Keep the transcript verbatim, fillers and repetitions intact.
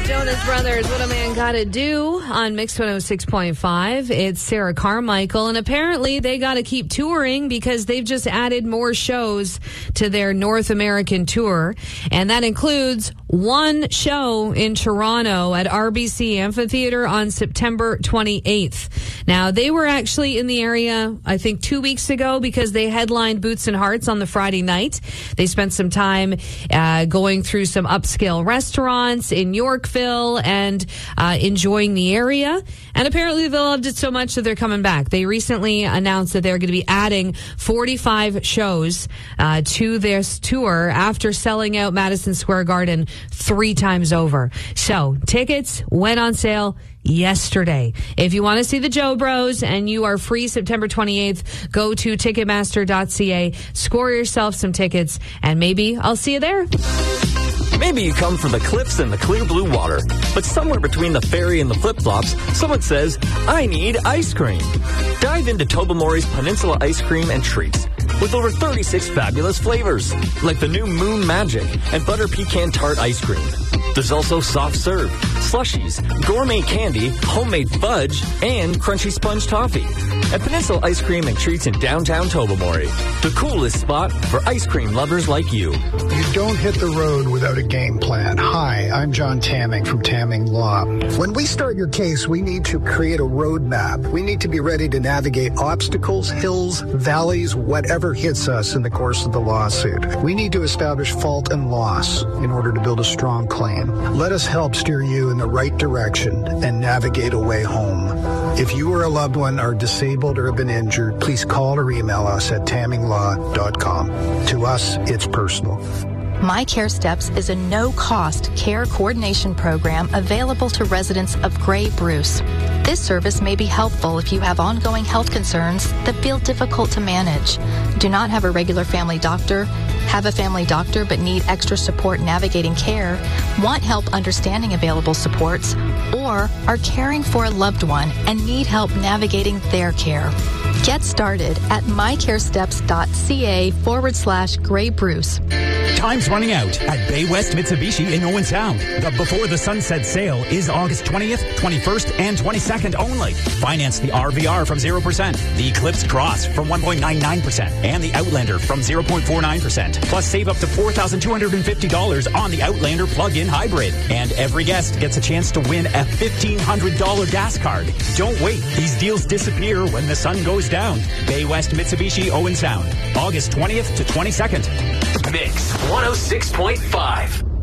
Jonas Brothers, What a Man Gotta Do on Mix one oh six point five. It's Sarah Carmichael, and apparently they got to keep touring because they've just added more shows to their North American tour, and that includes one show in Toronto at R B C Amphitheater on September twenty-eighth. Now, they were actually in the area, I think, two weeks ago because they headlined Boots and Hearts on the Friday night. They spent some time uh, going through some upscale restaurants in Yorkville and uh, enjoying the area. And apparently they loved it so much that they're coming back. They recently announced that they're going to be adding forty-five shows uh, to their tour after selling out Madison Square Garden three times over. So tickets went on sale yesterday. If you want to see the Joe Bros and you are free September twenty-eighth, go to ticketmaster dot c a, score yourself some tickets, and maybe I'll see you there. Maybe you come from the cliffs and the clear blue water, but somewhere between the ferry and the flip-flops, someone says, I need ice cream. Dive into Tobermory's Peninsula Ice Cream and Treats with over thirty-six fabulous flavors, like the new Moon Magic and Butter Pecan Tart Ice Cream. There's also soft serve, slushies, gourmet candy, homemade fudge, and crunchy sponge toffee. At Peninsula Ice Cream and Treats in downtown Tobermory, the coolest spot for ice cream lovers like you. You don't hit the road without a game plan. Hi, I'm John Tamming from Tamming Law. When we start your case, we need to create a roadmap. We need to be ready to navigate obstacles, hills, valleys, whatever hits us in the course of the lawsuit. We need to establish fault and loss in order to build a strong claim. Let us help steer you in the right direction and navigate a way home. If you or a loved one are disabled or have been injured, please call or email us at tamming law dot com. To us, it's personal. My Care Steps is a no-cost care coordination program available to residents of Grey Bruce. This service may be helpful if you have ongoing health concerns that feel difficult to manage, do not have a regular family doctor, have a family doctor but need extra support navigating care, want help understanding available supports, or are caring for a loved one and need help navigating their care. Get started at mycaresteps.ca forward slash Grey Bruce. Time's running out at Bay West Mitsubishi in Owen Sound. The Before the Sunset sale is August twentieth, twenty-first, and twenty-second only. Finance the R V R from zero percent, the Eclipse Cross from one point nine nine percent, and the Outlander from zero point four nine percent. Plus save up to four thousand two hundred fifty dollars on the Outlander plug-in hybrid. And every guest gets a chance to win a fifteen hundred dollars gas card. Don't wait. These deals disappear when the sun goes down. Bay West Mitsubishi Owen Sound, August twentieth to twenty-second. Mix one oh six point five.